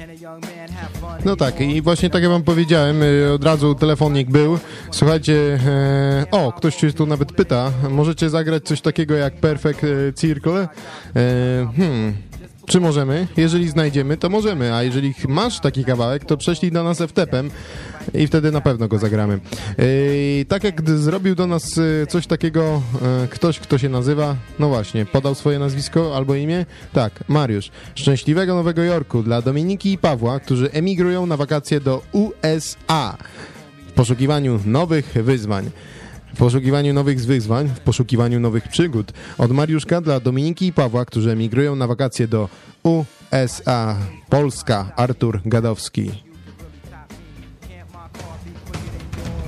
No tak, i właśnie tak jak wam powiedziałem, od razu telefonik był. Słuchajcie, ktoś się tu nawet pyta, możecie zagrać coś takiego jak Perfect Circle? Czy możemy? Jeżeli znajdziemy, to możemy, a jeżeli masz taki kawałek, to prześlij do nas FTP-em i wtedy na pewno go zagramy. Tak jak zrobił do nas coś takiego ktoś, kto się nazywa, no właśnie, podał swoje nazwisko albo imię? Tak, Mariusz. Szczęśliwego Nowego Jorku dla Dominiki i Pawła, którzy emigrują na wakacje do USA w poszukiwaniu nowych wyzwań. W poszukiwaniu nowych przygód. Od Mariuszka dla Dominiki i Pawła, którzy emigrują na wakacje do USA. Polska. Artur Gadowski.